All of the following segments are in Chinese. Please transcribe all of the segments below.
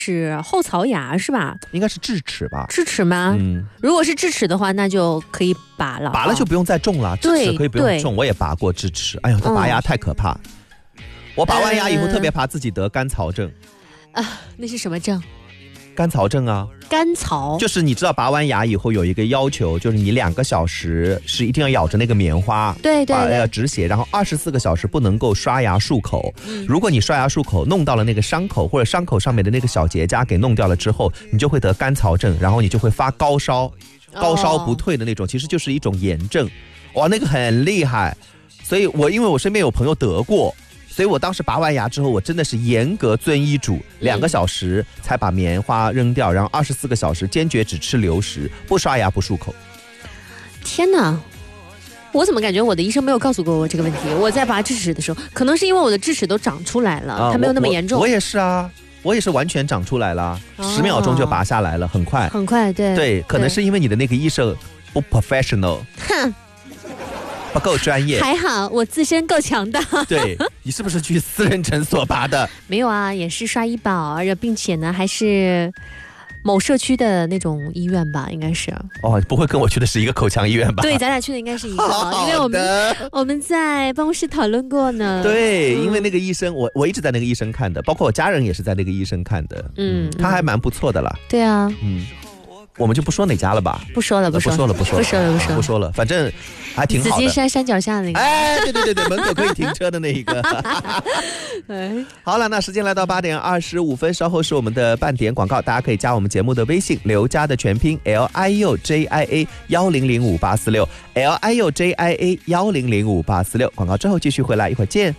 是后槽牙是吧？ 应该是智齿吧？ 智齿吗？如果是智齿的话，那就可以拔了。 拔了就不用再种了，智齿可以不用种。我也拔过智齿，哎呦，这拔牙太可怕。我拔完牙以后特别怕自己得甘草症。 那是什么症？ 甘草症啊。 甘草就是你知道拔完牙以后有一个要求，就是你2个小时是一定要咬着那个棉花， 对， 要止血，然后24个小时不能够刷牙漱口。如果你刷牙漱口弄到了那个伤口，或者伤口上面的那个小结痂给弄掉了之后，你就会得甘草症，然后你就会发高烧，高烧不退的那种，其实就是一种炎症。哇，那个很厉害。所以因为我身边有朋友得过，所以我当时拔完牙之后，我真的是严格遵医嘱，2个小时才把棉花扔掉，然后24个小时坚决只吃流食，不刷牙不漱口。 天哪，我怎么感觉我的医生没有告诉过我这个问题？我在拔智齿的时候，可能是因为我的智齿都长出来了，它没有那么严重。 我也是啊，我也是完全长出来了，10秒钟就拔下来了，很快， 很快，对， 可能是因为你的那个医生不 professional。不够专业。 还好我自身够强大。 对，你是不是去私人诊所拔的？ 没有啊，也是刷医保，并且呢还是某社区的那种医院吧，应该是。 不会跟我去的是一个口腔医院吧？ 对，咱俩去的应该是一个，因为我们在办公室讨论过呢。 对，因为那个医生我一直在那个医生看的，包括我家人也是在那个医生看的。他还蛮不错的啦。 对啊。 我们就不说哪家了吧？ 不说了， 反正还挺好的。 紫金山山脚下那个。 对，门口可以停车的那一个。好了，那时间来到8点25分，稍后是我们的半点广告，大家可以加我们节目的微信，刘家的全拼 LIUJIA 10058461 LIUJIA 10058461。广告之后继续回来，一会儿见。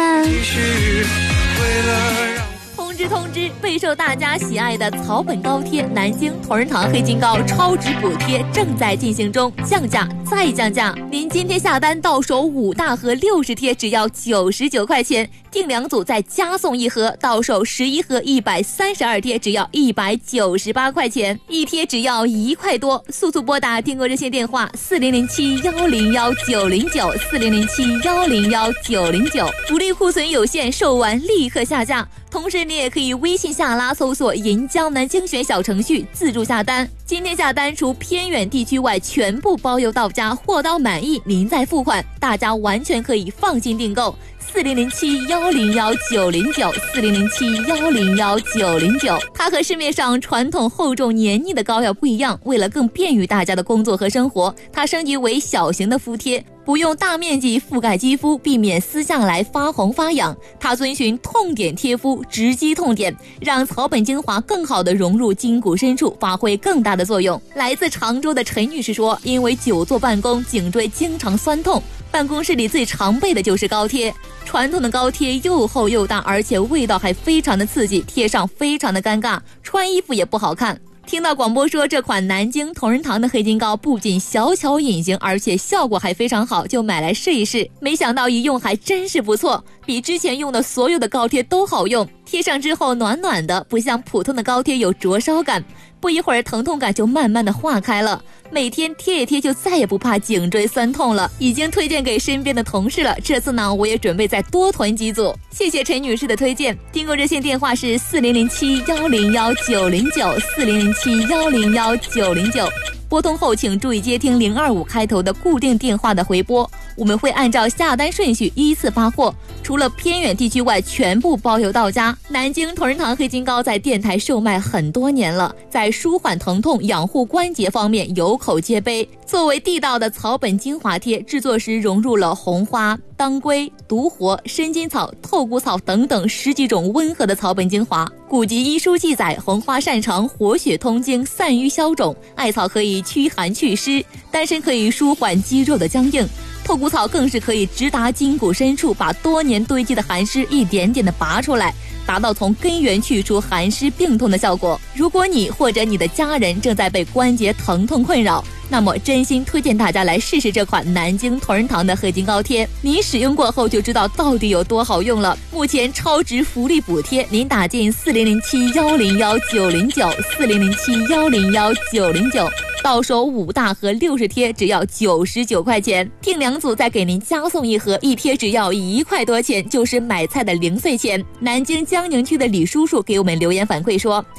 通知，备受大家喜爱的草本高贴南京同仁堂黑金高超值补贴正在进行中，降价再降价。您今天下单到手5大盒60贴只要99块钱，订2组再加送1盒，到手11盒132贴只要198块钱，1贴只要1块多。速速拨打订购热线电话4007101909 4007101909，福利库存有限，售完立刻下架。同时你也可以微信下拉搜索银江南精选小程序自助下单，今天下单除偏远地区外全部包邮到家，货到满意您再付款，大家完全可以放心订购。4007101909 4007101909，它和市面上传统厚重黏腻的膏药不一样，为了更便于大家的工作和生活，它升级为小型的敷贴，不用大面积覆盖肌肤，避免撕下来发红发痒。它遵循痛点贴敷，直击痛点，让草本精华更好地融入筋骨深处，发挥更大的作用。来自常州的陈女士说，因为久坐办公，颈椎经常酸痛，办公室里最常备的就是膏贴。传统的膏贴又厚又大，而且味道还非常的刺激，贴上非常的尴尬，穿衣服也不好看。听到广播说这款南京同仁堂的黑金膏不仅小巧隐形，而且效果还非常好，就买来试一试。没想到一用还真是不错，比之前用的所有的膏贴都好用，贴上之后暖暖的，不像普通的膏贴有灼烧感，不一会儿疼痛感就慢慢的化开了，每天贴一贴就再也不怕颈椎酸痛了，已经推荐给身边的同事了，这次呢我也准备再多囤几组。谢谢陈女士的推荐，订购热线电话是4007101909 4007101909，拨通后请注意接听025开头的固定电话的回拨，我们会按照下单顺序依次发货，除了偏远地区外全部包邮到家。南京同仁堂黑金膏在电台售卖很多年了，在舒缓疼痛、养护关节方面有口皆碑。作为地道的草本精华贴，制作时融入了红花、当归、独活、生筋草、透骨草等等10几种温和的草本精华。古籍医书记载，红花擅长活血通经、散瘀消肿，艾草可以驱寒祛湿，丹参可以舒缓肌肉的僵硬，透骨草更是可以直达筋骨深处，把多年堆积的寒湿一点点的拔出来，达到从根源去除寒湿病痛的效果。如果你或者你的家人正在被关节疼痛困扰，那么真心推荐大家来试试这款南京同仁堂的黑金膏贴，你使用过后就知道到底有多好用了。目前超值福利补贴，您打进4007101909 4007101909， 到手5大盒60贴，只要99块钱。听两组再给您加送一盒，一贴只要1块多钱，就是买菜的零碎钱。南京江宁区的李叔叔给我们留言反馈说，